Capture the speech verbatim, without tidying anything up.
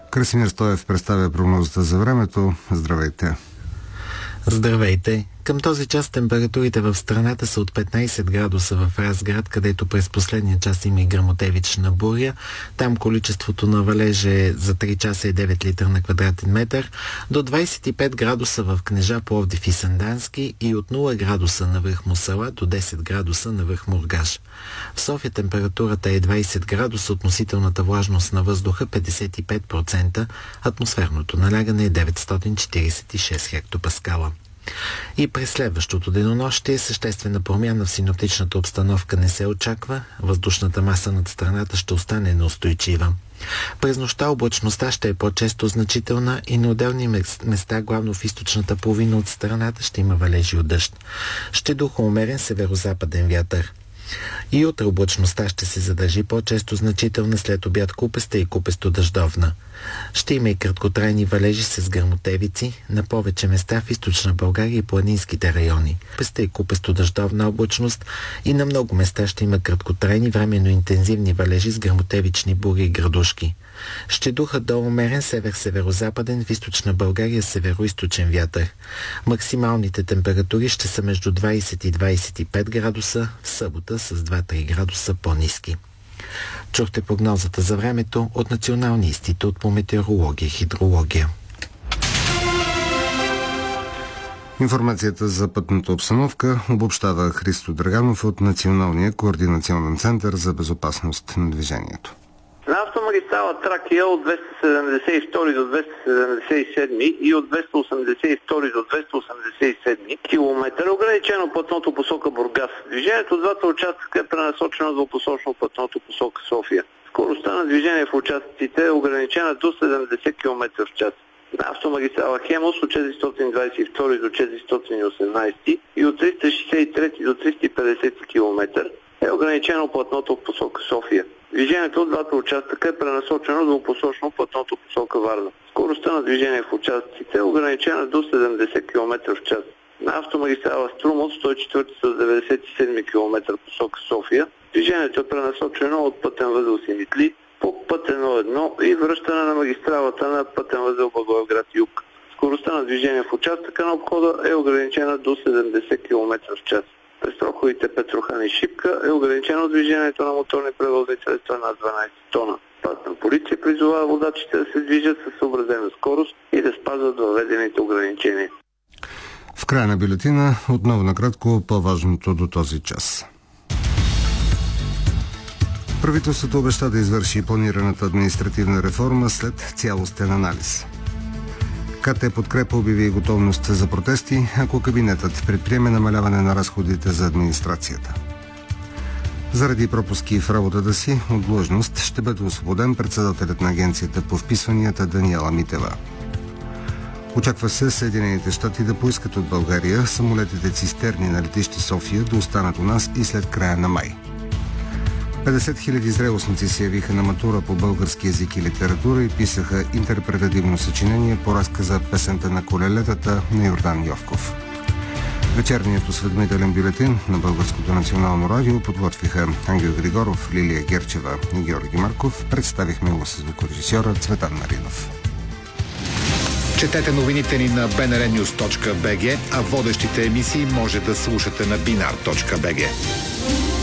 Красимир Стоев представя прогнозата за времето. Здравейте! Здравейте! Към този час температурите в страната са от петнайсет градуса в Разград, където през последния час има и гръмотевична буря. Там количеството на валежа е за три часа и девет литра на квадратен метър, до двайсет и пет градуса в Кнежа, Пловдив и Сандански и от нула градуса на връх Мусала до десет градуса на връх Мургаш. В София температурата е двайсет градуса, относителната влажност на въздуха петдесет и пет процента, атмосферното налягане е деветстотин четирийсет и шест хектопаскала. И през следващото денонощие съществена промяна в синоптичната обстановка не се очаква, въздушната маса над страната ще остане неустойчива. През нощта облачността ще е по-често значителна и на отделни места, главно в източната половина от страната, ще има валежи от дъжд. Ще духа умерен северо-западен вятър. И утре облачността ще се задържи по-често значителна, след обяд купеста и купесто-дъждовна. Ще има и краткотрайни валежи с гръмотевици на повече места в източна България и планинските райони. Купеста и купесто-дъждовна облачност и на много места ще има краткотрайни временно интензивни валежи с гръмотевични бури и градушки. Ще духа до умерен север-северозападен, в източна България северо-източен вятър. Максималните температури ще са между двайсет и двайсет и пет градуса, в събота с два-три градуса по-ниски. Чухте прогнозата за времето от Националния институт по метеорология и хидрология. Информацията за пътната обстановка обобщава Христо Драганов от Националния координационен център за безопасност на движението. На автомагистрала Тракия от двеста седемдесет и втори до двеста седемдесет и седми и от двеста осемдесет и втори до двеста осемдесет и седми километър ограничено пътното посока Бургас. Движението от двата участъка е пренасочено двупосочно пътното посока София. Скоростта на движение в участъците е ограничена до седемдесет километра в час. На автомагистрала Хемус от четиристотин двайсет и втори до четиристотин и осемнайсети и от триста шейсет и трети до триста и петдесети километър е ограничено платното в посока София. Движението от двата участъка е пренасочено двупосочно платното в посока Варна. Скоростта на движение в участъците е ограничена до седемдесет километра в час. На автомагистрала Струм от сто и четвърти до деветдесет и седми километър посока София. Движението е пренасочено от пътен възел Симитли по път едно едно и връщане на магистралата на пътен възел Благоевград-Юг. Скоростта на движение в участъка на обхода е ограничена до седемдесет километра в час. През сроковите Петрохан и Шипка е ограничено движението на моторни превозни средства над дванайсет тона. Пътна полиция призовава водачите да се движат със съобразена скорост и да спазват въведените ограничения. В края на бюлетина отново накратко по-важното до този час. Правителството обеща да извърши планираната административна реформа след цялостен анализ. КТ Подкрепа обяви готовност за протести, ако кабинетът предприеме намаляване на разходите за администрацията. Заради пропуски в работата си от длъжност ще бъде освободен председателят на агенцията по вписванията Даниела Митева. Очаква се Съединените щати да поискат от България самолетите цистерни на летище София да останат у нас и след края на май. петдесет хиляди зрелостници се явиха на матура по български език и литература и писаха интерпретативно съчинение по разказа "Песента на колелетата" на Йордан Йовков. Вечерният осведомителен бюлетин на Българското национално радио подготвиха Ангел Григоров, Лилия Герчева и Георги Марков. Представихме го с звукорежисьора Цветан Маринов. Четете новините ни на би ен ар нюз точка би джи, а водещите емисии може да слушате на бинар точка би джи.